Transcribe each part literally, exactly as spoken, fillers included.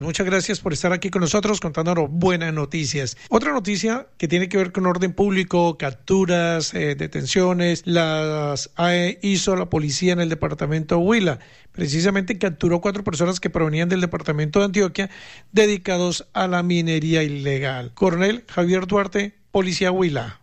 Muchas gracias por estar aquí con nosotros contándonos buenas noticias. Otra noticia que tiene que ver con orden público, capturas, eh, detenciones, las eh, hizo la policía en el departamento de Huila. Precisamente capturó cuatro personas que provenían del departamento de Antioquia dedicados a la minería ilegal. Coronel Javier Duarte, Policía Huila.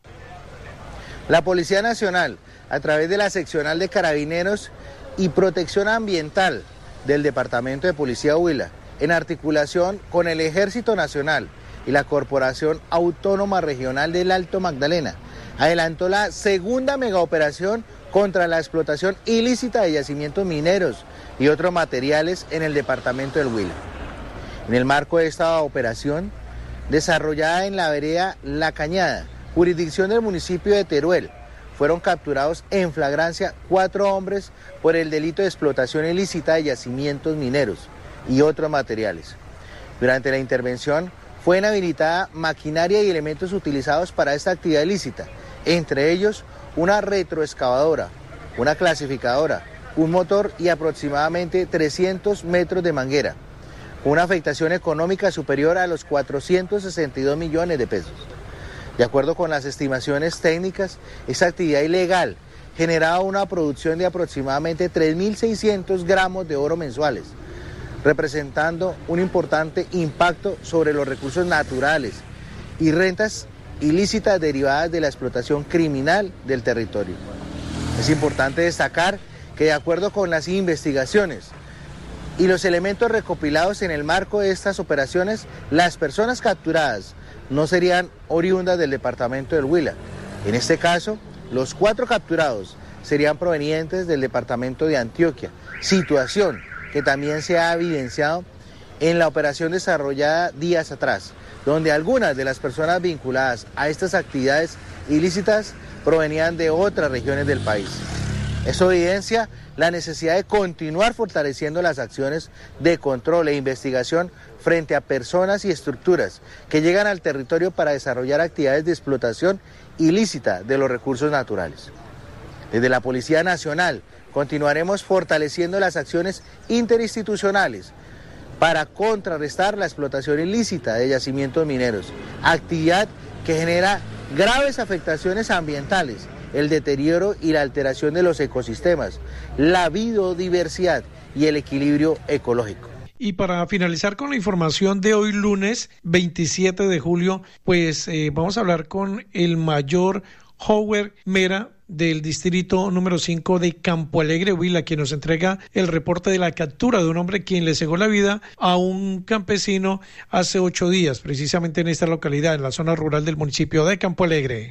La Policía Nacional, a través de la Seccional de Carabineros y Protección Ambiental del Departamento de Policía Huila, en articulación con el Ejército Nacional y la Corporación Autónoma Regional del Alto Magdalena, adelantó la segunda megaoperación contra la explotación ilícita de yacimientos mineros y otros materiales en el departamento del Huila. En el marco de esta operación, desarrollada en la vereda La Cañada, jurisdicción del municipio de Teruel, fueron capturados en flagrancia cuatro hombres por el delito de explotación ilícita de yacimientos mineros y otros materiales. Durante la intervención fue inhabilitada maquinaria y elementos utilizados para esta actividad ilícita, entre ellos una retroexcavadora, una clasificadora, un motor y aproximadamente trescientos metros de manguera, con una afectación económica superior a los cuatrocientos sesenta y dos millones de pesos. De acuerdo con las estimaciones técnicas, esta actividad ilegal generaba una producción de aproximadamente tres mil seiscientos gramos de oro mensuales, representando un importante impacto sobre los recursos naturales y rentas ilícitas derivadas de la explotación criminal del territorio. Es importante destacar que de acuerdo con las investigaciones y los elementos recopilados en el marco de estas operaciones, las personas capturadas no serían oriundas del departamento del Huila. En este caso, los cuatro capturados serían provenientes del departamento de Antioquia, situación que también se ha evidenciado en la operación desarrollada días atrás, donde algunas de las personas vinculadas a estas actividades ilícitas provenían de otras regiones del país. Eso evidencia la necesidad de continuar fortaleciendo las acciones de control e investigación frente a personas y estructuras que llegan al territorio para desarrollar actividades de explotación ilícita de los recursos naturales. Desde la Policía Nacional continuaremos fortaleciendo las acciones interinstitucionales para contrarrestar la explotación ilícita de yacimientos mineros, actividad que genera graves afectaciones ambientales, el deterioro y la alteración de los ecosistemas, la biodiversidad y el equilibrio ecológico. Y para finalizar con la información de hoy lunes veintisiete de julio, pues eh, vamos a hablar con el mayor Howard Mera del distrito número cinco de Campo Alegre, Huila, quien nos entrega el reporte de la captura de un hombre quien le cegó la vida a un campesino hace ocho días, precisamente en esta localidad, en la zona rural del municipio de Campo Alegre.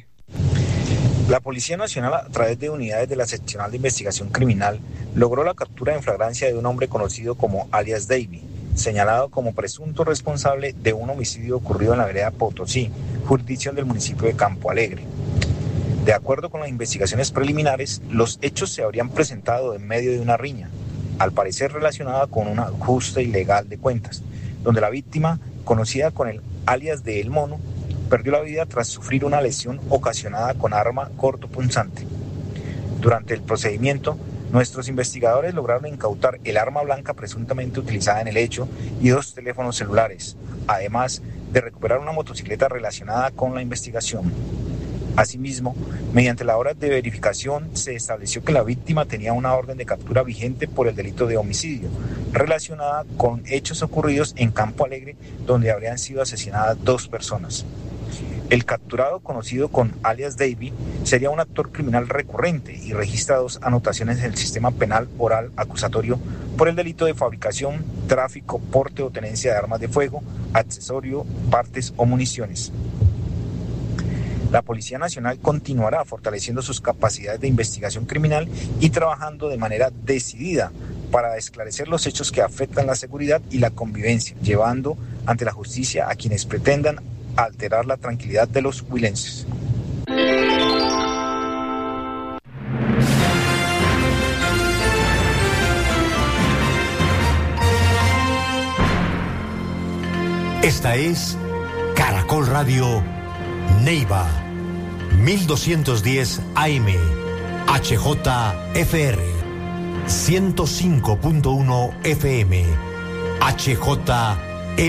La Policía Nacional, a través de unidades de la Seccional de Investigación Criminal, logró la captura en flagrancia de un hombre conocido como alias Davy, señalado como presunto responsable de un homicidio ocurrido en la vereda Potosí, jurisdicción del municipio de Campo Alegre. De acuerdo con las investigaciones preliminares, los hechos se habrían presentado en medio de una riña, al parecer relacionada con un ajuste ilegal de cuentas, donde la víctima, conocida con el alias de El Mono, perdió la vida tras sufrir una lesión ocasionada con arma cortopunzante. Durante el procedimiento, nuestros investigadores lograron incautar el arma blanca presuntamente utilizada en el hecho y dos teléfonos celulares, además de recuperar una motocicleta relacionada con la investigación. Asimismo, mediante labores de verificación, se estableció que la víctima tenía una orden de captura vigente por el delito de homicidio, relacionada con hechos ocurridos en Campo Alegre, donde habrían sido asesinadas dos personas. El capturado, conocido con alias Davy, sería un actor criminal recurrente y registra dos anotaciones en el sistema penal oral acusatorio por el delito de fabricación, tráfico, porte o tenencia de armas de fuego, accesorio, partes o municiones. La Policía Nacional continuará fortaleciendo sus capacidades de investigación criminal y trabajando de manera decidida para esclarecer los hechos que afectan la seguridad y la convivencia, llevando ante la justicia a quienes pretendan alterar la tranquilidad de los huilenses. Esta es Caracol Radio Neiva, mil doscientos diez A M, H J F R, ciento cinco punto uno F M, H J